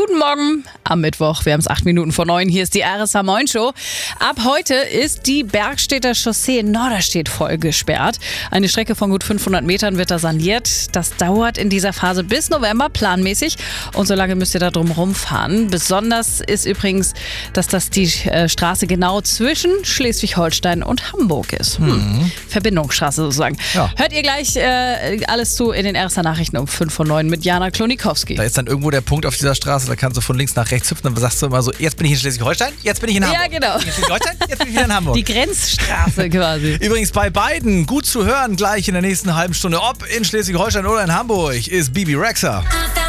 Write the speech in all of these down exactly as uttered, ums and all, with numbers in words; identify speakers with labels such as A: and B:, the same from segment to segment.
A: Guten Morgen am Mittwoch. Wir haben es acht Minuten vor neun. Hier ist die R S H Moin Show. Ab heute ist die Bergstedter Chaussee in Norderstedt voll gesperrt. Eine Strecke von gut fünfhundert Metern wird da saniert. Das dauert in dieser Phase bis November planmäßig. Und so lange müsst ihr da drum rumfahren. Besonders ist übrigens, dass das die äh, Straße genau zwischen Schleswig-Holstein und Hamburg ist. Hm. Mhm. Verbindungsstraße sozusagen. Ja. Hört ihr gleich äh, alles zu in den R S H Nachrichten um fünf vor neun mit Jana Klonikowski.
B: Da ist dann irgendwo der Punkt auf dieser Straße, da kannst du von links nach rechts hüpfen, dann sagst du immer so, jetzt bin ich in Schleswig-Holstein, jetzt bin ich in Hamburg.
A: Ja, genau.
B: In Schleswig-Holstein, jetzt bin ich wieder in Hamburg.
A: Die Grenzstraße quasi.
B: Übrigens bei beiden gut zu hören, gleich in der nächsten halben Stunde, ob in Schleswig-Holstein oder in Hamburg, ist Bibi Rexha.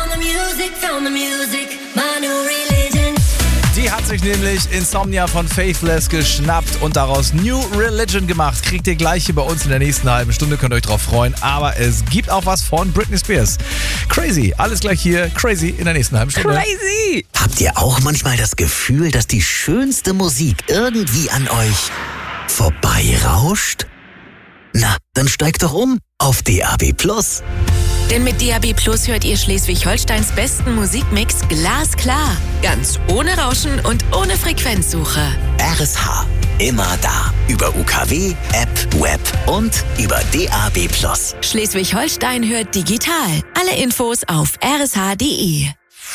B: Die hat sich nämlich Insomnia von Faithless geschnappt und daraus New Religion gemacht. Kriegt ihr gleich hier bei uns in der nächsten halben Stunde, könnt ihr euch drauf freuen. Aber es gibt auch was von Britney Spears. Crazy, alles gleich hier, Crazy in der nächsten halben Stunde.
A: Crazy!
C: Habt ihr auch manchmal das Gefühl, dass die schönste Musik irgendwie an euch vorbeirauscht? Na, dann steigt doch um auf D A B Plus.
D: Denn mit D A B Plus hört ihr Schleswig-Holsteins besten Musikmix glasklar. Ganz ohne Rauschen und ohne Frequenzsuche.
C: R S H, immer da. Über U K W, App, Web und über D A B Plus.
D: Schleswig-Holstein hört digital. Alle Infos auf r s h punkt d e.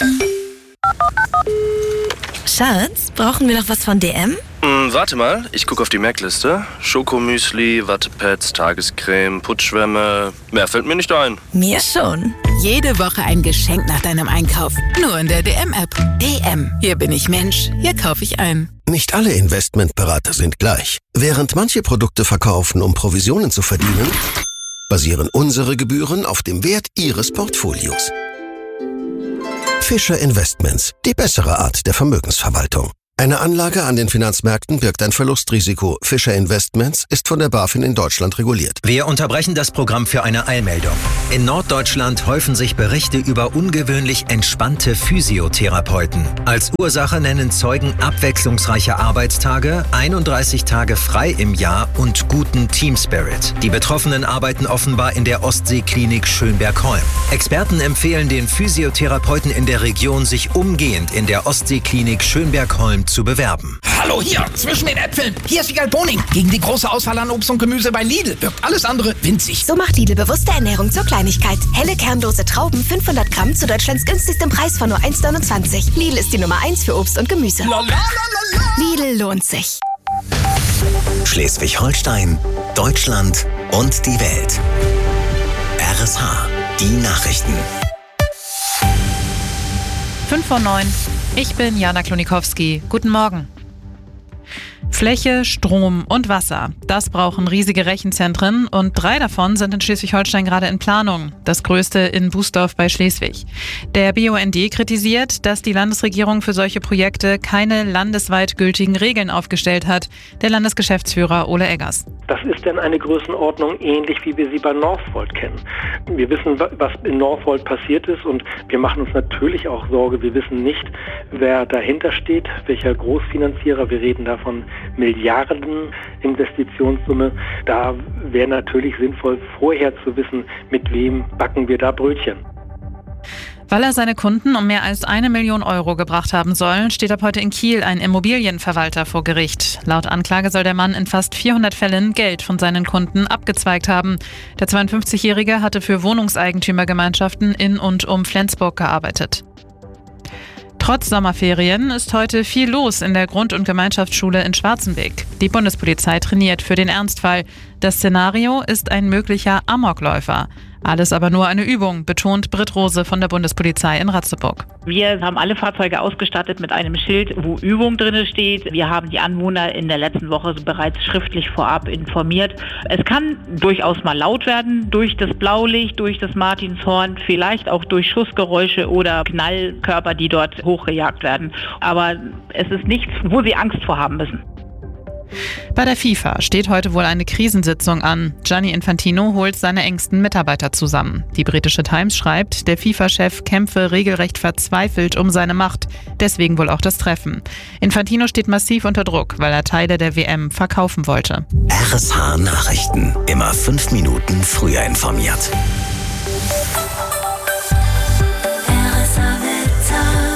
E: Schatz, brauchen wir noch was von D M?
F: Hm, warte mal, ich gucke auf die Merkliste. Schokomüsli, Wattepads, Tagescreme, Putzschwämme. Mehr fällt mir nicht ein.
E: Mir schon.
D: Jede Woche ein Geschenk nach deinem Einkauf. Nur in der D M-App. D M. Hier bin ich Mensch. Hier kaufe ich ein.
G: Nicht alle Investmentberater sind gleich. Während manche Produkte verkaufen, um Provisionen zu verdienen, basieren unsere Gebühren auf dem Wert Ihres Portfolios. Fischer Investments, die bessere Art der Vermögensverwaltung. Eine Anlage an den Finanzmärkten birgt ein Verlustrisiko. Fischer Investments ist von der BaFin in Deutschland reguliert.
H: Wir unterbrechen das Programm für eine Eilmeldung. In Norddeutschland häufen sich Berichte über ungewöhnlich entspannte Physiotherapeuten. Als Ursache nennen Zeugen abwechslungsreiche Arbeitstage, einunddreißig Tage frei im Jahr und guten Teamspirit. Die Betroffenen arbeiten offenbar in der Ostseeklinik Schönberg-Holm. Experten empfehlen den Physiotherapeuten in der Region, sich umgehend in der Ostseeklinik Schönberg-Holm zu bewerben.
I: Hallo, hier, zwischen den Äpfeln. Hier ist Wiegald Boning. Gegen die große Auswahl an Obst und Gemüse bei Lidl wirkt alles andere winzig.
E: So macht Lidl bewusste Ernährung zur Kleinigkeit. Helle kernlose Trauben, fünfhundert Gramm zu Deutschlands günstigstem Preis von nur eins neunundzwanzig. Lidl ist die Nummer eins für Obst und Gemüse.
I: La, la, la, la, la.
E: Lidl lohnt sich.
C: Schleswig-Holstein, Deutschland und die Welt. R S H, die Nachrichten.
J: fünf vor neun. Ich bin Jana Klonikowski. Guten Morgen. Fläche, Strom und Wasser. Das brauchen riesige Rechenzentren und drei davon sind in Schleswig-Holstein gerade in Planung. Das größte in Bußdorf bei Schleswig. Der B U N D kritisiert, dass die Landesregierung für solche Projekte keine landesweit gültigen Regeln aufgestellt hat. Der Landesgeschäftsführer Ole Eggers.
K: Das ist dann eine Größenordnung ähnlich wie wir sie bei Northvolt kennen. Wir wissen, was in Northvolt passiert ist und wir machen uns natürlich auch Sorge. Wir wissen nicht, wer dahinter steht, welcher Großfinanzierer. Wir reden davon Milliarden Investitionssumme. Da wäre natürlich sinnvoll, vorher zu wissen, mit wem backen wir da Brötchen.
J: Weil er seine Kunden um mehr als eine Million Euro gebracht haben soll, steht ab heute in Kiel ein Immobilienverwalter vor Gericht. Laut Anklage soll der Mann in fast vierhundert Fällen Geld von seinen Kunden abgezweigt haben. Der zweiundfünfzigjährige hatte für Wohnungseigentümergemeinschaften in und um Flensburg gearbeitet. Trotz Sommerferien ist heute viel los in der Grund- und Gemeinschaftsschule in Schwarzenbeck. Die Bundespolizei trainiert für den Ernstfall. Das Szenario ist ein möglicher Amokläufer. Alles aber nur eine Übung, betont Britt Rose von der Bundespolizei in Ratzeburg.
L: Wir haben alle Fahrzeuge ausgestattet mit einem Schild, wo Übung drin steht. Wir haben die Anwohner in der letzten Woche bereits schriftlich vorab informiert. Es kann durchaus mal laut werden durch das Blaulicht, durch das Martinshorn, vielleicht auch durch Schussgeräusche oder Knallkörper, die dort hochgejagt werden. Aber es ist nichts, wo Sie Angst vor haben müssen.
J: Bei der FIFA steht heute wohl eine Krisensitzung an. Gianni Infantino holt seine engsten Mitarbeiter zusammen. Die britische Times schreibt, der FIFA-Chef kämpfe regelrecht verzweifelt um seine Macht. Deswegen wohl auch das Treffen. Infantino steht massiv unter Druck, weil er Teile der W M verkaufen wollte.
C: R S H Nachrichten. Immer fünf Minuten früher informiert.
A: Es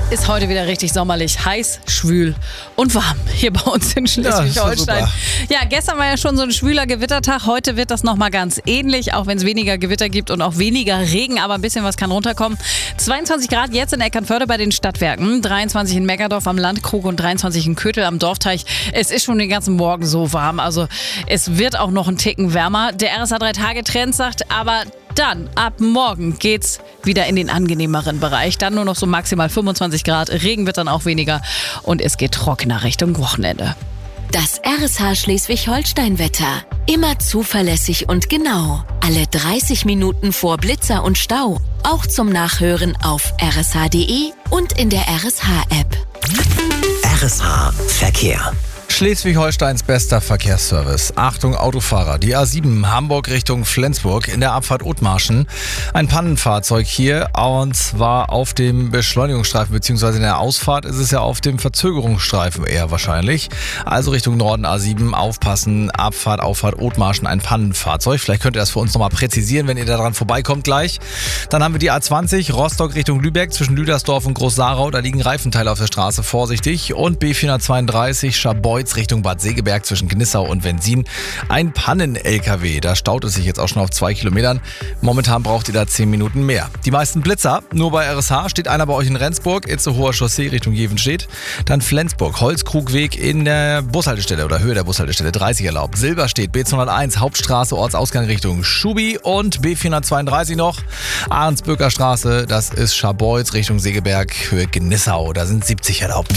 A: ist heute wieder richtig sommerlich. Heiß, schwül und warm hier bei uns in Schleswig-Holstein. Ja, ja, gestern war ja schon so ein schwüler Gewittertag. Heute wird das nochmal ganz ähnlich, auch wenn es weniger Gewitter gibt und auch weniger Regen. Aber ein bisschen was kann runterkommen. zweiundzwanzig Grad jetzt in Eckernförde bei den Stadtwerken. dreiundzwanzig in Meckerdorf am Landkrug und dreiundzwanzig in Kötel am Dorfteich. Es ist schon den ganzen Morgen so warm. Also es wird auch noch einen Ticken wärmer. Der R S A drei Tage Trend sagt aber, dann, ab morgen geht's wieder in den angenehmeren Bereich. Dann nur noch so maximal fünfundzwanzig Grad. Regen wird dann auch weniger und es geht trockener Richtung Wochenende.
D: Das R S H Schleswig-Holstein-Wetter. Immer zuverlässig und genau. Alle dreißig Minuten vor Blitzer und Stau. Auch zum Nachhören auf r s h punkt d e und in der R S H-App.
C: R S H Verkehr.
B: Schleswig-Holsteins bester Verkehrsservice. Achtung Autofahrer, die A sieben Hamburg Richtung Flensburg in der Abfahrt Othmarschen. Ein Pannenfahrzeug hier und zwar auf dem Beschleunigungsstreifen, beziehungsweise in der Ausfahrt ist es ja auf dem Verzögerungsstreifen eher wahrscheinlich. Also Richtung Norden A sieben, aufpassen, Abfahrt, Auffahrt Othmarschen, ein Pannenfahrzeug. Vielleicht könnt ihr das für uns nochmal präzisieren, wenn ihr da dran vorbeikommt gleich. Dann haben wir die A zwanzig, Rostock Richtung Lübeck, zwischen Lüdersdorf und Groß-Sarau. Da liegen Reifenteile auf der Straße, vorsichtig. Und B vierhundertzweiunddreißig, Scharbeutz Richtung Bad Segeberg zwischen Gnissau und Wenzin. Ein Pannen-L K W, da staut es sich jetzt auch schon auf zwei Kilometern. Momentan braucht ihr da zehn Minuten mehr. Die meisten Blitzer, nur bei R S H steht einer bei euch in Rendsburg, Itzehoer Chaussee Richtung Jevenstedt. Dann Flensburg, Holzkrugweg in der Bushaltestelle oder Höhe der Bushaltestelle, dreißig erlaubt. Silberstedt, B zweihunderteins, Hauptstraße, Ortsausgang Richtung Schubi und B vierhundertzweiunddreißig noch. Ahrensböcker Straße, das ist Scharbeutz Richtung Segeberg, Höhe Gnissau, da sind siebzig erlaubt.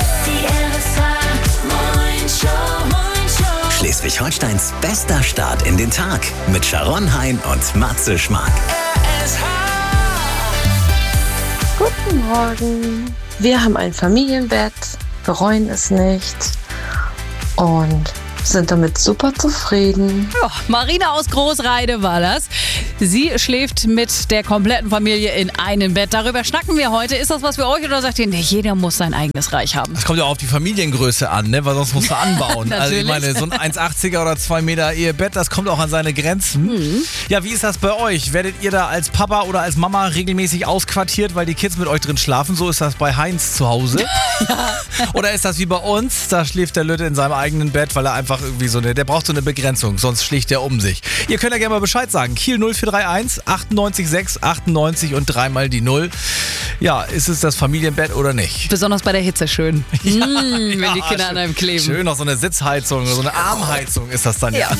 C: Schleswig-Holsteins bester Start in den Tag mit Sharon Hein und Matze Schmark.
M: Guten Morgen. Wir haben ein Familienbett, bereuen es nicht und sind damit super zufrieden.
A: Ja, Marina aus Großreide war das. Sie schläft mit der kompletten Familie in einem Bett. Darüber schnacken wir heute. Ist das was für euch oder sagt ihr, nee, jeder muss sein eigenes Reich haben?
B: Das kommt ja auch auf die Familiengröße an, ne? Weil sonst musst du anbauen. Also ich meine, so ein eins achtziger oder zwei Meter Ehebett, das kommt auch an seine Grenzen. Mhm. Ja, wie ist das bei euch? Werdet ihr da als Papa oder als Mama regelmäßig ausquartiert, weil die Kids mit euch drin schlafen? So ist das bei Heinz zu Hause. Ja. Oder ist das wie bei uns? Da schläft der Lütte in seinem eigenen Bett, weil er einfach irgendwie so eine, der braucht so eine Begrenzung, sonst schlägt er um sich. Ihr könnt ja gerne mal Bescheid sagen. Kiel null vier drei eins achtundneunzig sechs achtundneunzig und dreimal die Null. Ja, ist es das Familienbett oder nicht?
A: Besonders bei der Hitze schön.
B: Ja,
A: mmh, wenn
B: ja,
A: die Kinder
B: schön,
A: an einem kleben.
B: Schön, noch so eine Sitzheizung, so eine Armheizung ist das dann ja. ja.